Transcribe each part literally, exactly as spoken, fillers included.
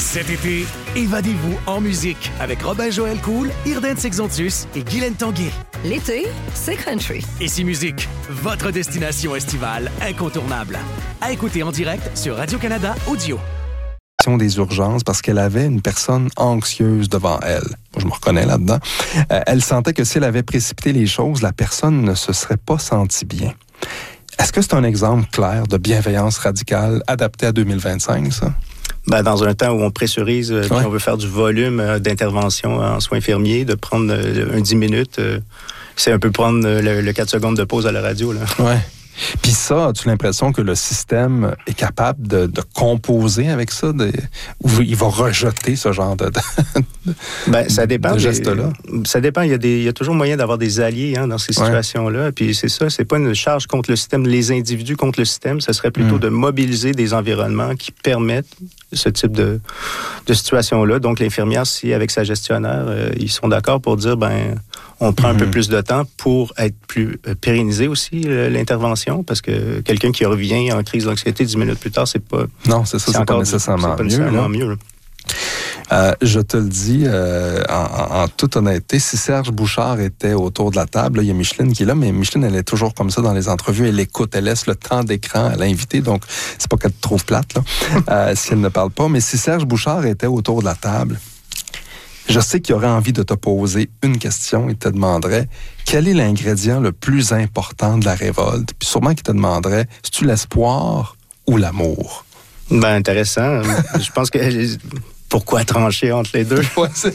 Cet été, évadez-vous en musique avec Robin-Joël Cool, Irden Sexontus et Guylaine Tanguay. L'été, c'est country. Ici Musique, votre destination estivale incontournable. À écouter en direct sur Radio-Canada Audio. Des urgences parce qu'elle avait une personne anxieuse devant elle. Moi, je me reconnais là-dedans. Euh, elle sentait que si elle avait précipité les choses, la personne ne se serait pas sentie bien. Est-ce que c'est un exemple clair de bienveillance radicale adaptée à deux mille vingt-cinq, ça? Ben, dans un temps où on pressurise, euh, ouais. puis on veut faire du volume euh, d'intervention en soins infirmiers, de prendre euh, un dix minutes, euh, c'est un peu prendre euh, le, le quatre secondes de pause à la radio, là. Ouais. Puis ça, as-tu l'impression que le système est capable de, de composer avec ça? De, ou il va rejeter ce genre de, de, ben, ça dépend de gestes-là? Des, ça dépend. Il y, a des, il y a toujours moyen d'avoir des alliés hein, dans ces ouais. situations-là. Puis c'est ça, c'est pas une charge contre le système, les individus contre le système. Ce serait plutôt mmh. de mobiliser des environnements qui permettent ce type de, de situation-là. Donc, l'infirmière, si avec sa gestionnaire, euh, ils sont d'accord pour dire, ben, on prend mmh. un peu plus de temps pour être plus euh, pérenniser aussi euh, l'intervention, parce que quelqu'un qui revient en crise d'anxiété dix minutes plus tard, c'est pas... Non, c'est ça, c'est, c'est pas nécessairement c'est pas nécessairement mieux. mieux euh, je te le dis euh, en, en, en toute honnêteté, si Serge Bouchard était autour de la table, là, il y a Micheline qui est là, mais Micheline, elle est toujours comme ça dans les entrevues, elle écoute, elle laisse le temps d'écran à l'invité, donc c'est pas qu'elle te trouve plate, là, euh, si elle ne parle pas, mais si Serge Bouchard était autour de la table, je sais qu'il aurait envie de te poser une question. Il te demanderait quel est l'ingrédient le plus important de la révolte. Puis sûrement qu'il te demanderait, c'est-tu l'espoir ou l'amour? Ben intéressant. Je pense que pourquoi trancher entre les deux? Ouais, c'est...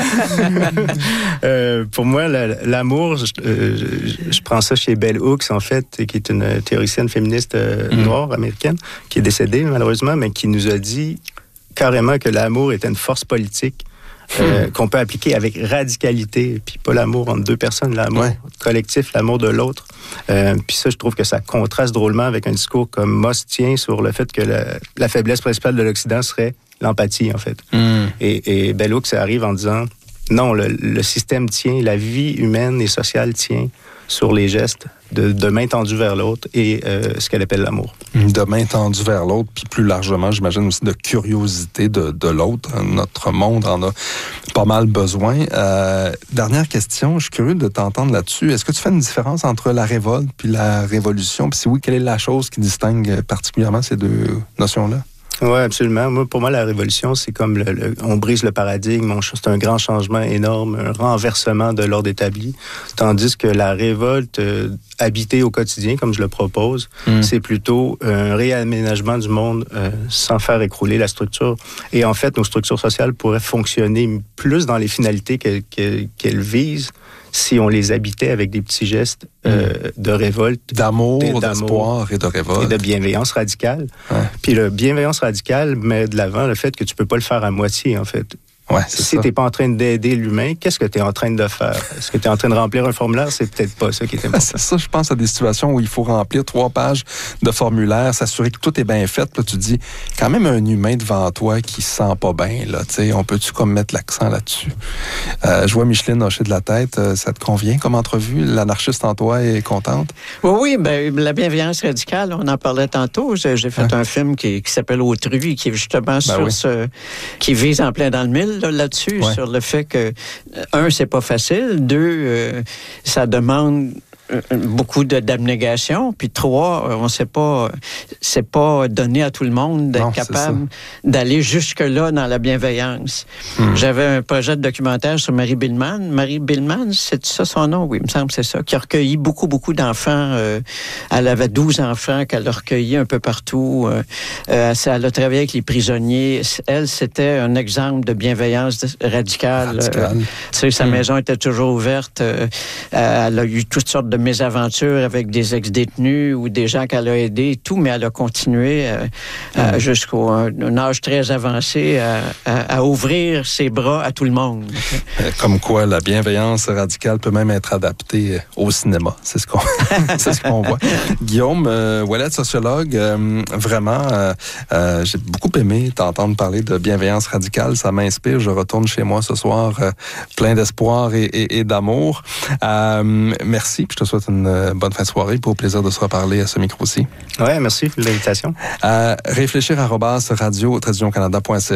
euh, pour moi, la, l'amour, je, euh, je, je prends ça chez Bell Hooks, en fait, qui est une théoricienne féministe euh, mm. noire américaine, qui est décédée malheureusement, mais qui nous a dit carrément que l'amour était une force politique. Euh, qu'on peut appliquer avec radicalité, puis pas l'amour entre deux personnes, l'amour ouais. collectif, l'amour de l'autre. Euh, puis ça, je trouve que ça contraste drôlement avec un discours comme Moss tient sur le fait que la, la faiblesse principale de l'Occident serait l'empathie, en fait. Mm. Et, et Bell Hooks arrive en disant, non, le, le système tient, la vie humaine et sociale tient sur les gestes de, de main tendue vers l'autre et euh, ce qu'elle appelle l'amour. De main tendue vers l'autre, puis plus largement, j'imagine aussi de curiosité de, de l'autre. Notre monde en a pas mal besoin. Euh, dernière question, je suis curieux de t'entendre là-dessus. Est-ce que tu fais une différence entre la révolte puis la révolution? Puis si oui, quelle est la chose qui distingue particulièrement ces deux notions-là? Oui, absolument. Moi, pour moi, la révolution, c'est comme le, le, on brise le paradigme, on, c'est un grand changement énorme, un renversement de l'ordre établi. Tandis que la révolte euh, habitée au quotidien, comme je le propose, mmh. c'est plutôt un réaménagement du monde euh, sans faire écrouler la structure. Et en fait, nos structures sociales pourraient fonctionner plus dans les finalités qu'elles, qu'elles, qu'elles visent si on les habitait avec des petits gestes euh, mmh. de révolte. D'amour, d'amour, d'espoir et de révolte. Et de bienveillance radicale. Ouais. Puis la bienveillance radicale met de l'avant le fait que tu peux pas le faire à moitié, en fait. Ouais, c'est si ça. t'es pas en train d'aider l'humain, qu'est-ce que t'es en train de faire? Est-ce que t'es en train de remplir un formulaire? C'est peut-être pas ça qui est important. C'est ça, je pense à des situations où il faut remplir trois pages de formulaire, s'assurer que tout est bien fait. Là, tu dis, quand même un humain devant toi qui se sent pas bien, là, tu sais, on peut-tu comme mettre l'accent là-dessus? Euh, je vois Micheline hocher de la tête. Euh, ça te convient comme entrevue? L'anarchiste en toi est contente? Oui, oui, ben, la bienveillance radicale, on en parlait tantôt. J'ai, j'ai fait hein? un film qui, qui s'appelle Autrui, qui est justement ben sur oui. ce... qui vise en plein dans le mille, là, là-dessus. Ouais. Sur le fait que, un, c'est pas facile. Deux, euh, ça demande beaucoup de, d'abnégation. Puis trois, on sait pas, c'est pas donné à tout le monde d'être non, capable d'aller jusque-là dans la bienveillance. Mmh. J'avais un projet de documentaire sur Marie Billman. Marie Billman, c'est ça son nom? Oui, il me semble que c'est ça. Qui a recueilli beaucoup, beaucoup d'enfants. Euh, elle avait douze enfants qu'elle a recueillis un peu partout. Euh, elle a travaillé avec les prisonniers. Elle, c'était un exemple de bienveillance radicale. radicale. Euh, tu sais, sa mmh. maison était toujours ouverte. Euh, elle a eu toutes sortes de mésaventures avec des ex-détenus ou des gens qu'elle a aidés et tout, mais elle a continué euh, mmh. euh, jusqu'à un âge très avancé à, à, à ouvrir ses bras à tout le monde. Okay? Comme quoi, la bienveillance radicale peut même être adaptée au cinéma. C'est ce qu'on, c'est ce qu'on voit. Guillaume euh, Ouellet, sociologue, euh, vraiment, euh, euh, j'ai beaucoup aimé t'entendre parler de bienveillance radicale. Ça m'inspire. Je retourne chez moi ce soir euh, plein d'espoir et, et, et d'amour. Euh, merci. Puis je te souhaite une bonne fin de soirée. Pour le plaisir de se reparler à ce micro-ci. Oui, merci pour l'invitation. Euh, réfléchir arobase radio traduction canada point c a